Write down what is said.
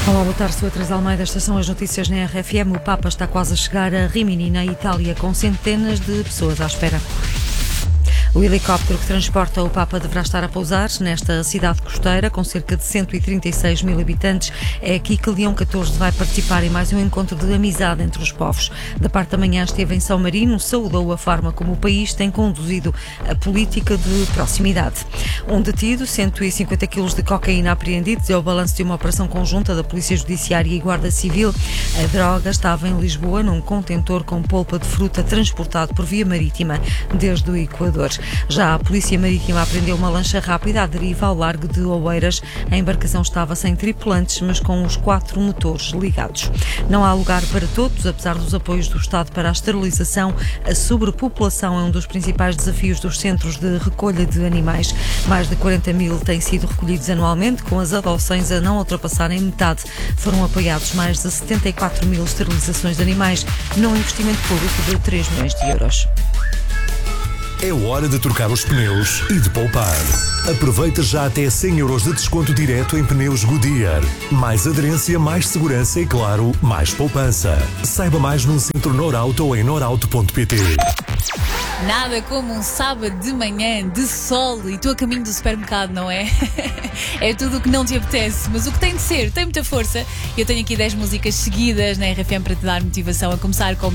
Olá, boa tarde, sou a Teresa Almeida. Estas são as notícias na RFM. O Papa está quase a chegar a Rimini, na Itália, com centenas de pessoas à espera. O helicóptero que transporta o Papa deverá estar a pousar nesta cidade costeira, com cerca de 136 mil habitantes. É aqui que Leão XIV vai participar em mais um encontro de amizade entre os povos. Da parte da manhã esteve em São Marino, saudou a forma como o país tem conduzido a política de proximidade. Um detido, 150 quilos de cocaína apreendidos, é o balanço de uma operação conjunta da Polícia Judiciária e Guarda Civil. A droga estava em Lisboa, num contentor com polpa de fruta transportado por via marítima desde o Equador. Já a Polícia Marítima apreendeu uma lancha rápida à deriva ao largo de Oeiras. A embarcação estava sem tripulantes, mas com os 4 motores ligados. Não há lugar para todos, apesar dos apoios do Estado para a esterilização. A sobrepopulação é um dos principais desafios dos centros de recolha de animais. Mais de 40 mil têm sido recolhidos anualmente, com as adoções a não ultrapassarem metade. Foram apoiados mais de 74 mil esterilizações de animais, num investimento público de 3 milhões de euros. É hora de trocar os pneus e de poupar. Aproveita já até 100 euros de desconto direto em pneus Goodyear. Mais aderência, mais segurança e, claro, mais poupança. Saiba mais num centro Norauto ou em norauto.pt. Nada como um sábado de manhã de sol e tu a caminho do supermercado, não é? É tudo o que não te apetece, mas o que tem de ser, tem muita força. Eu tenho aqui 10 músicas seguidas na RFM para te dar motivação, a começar com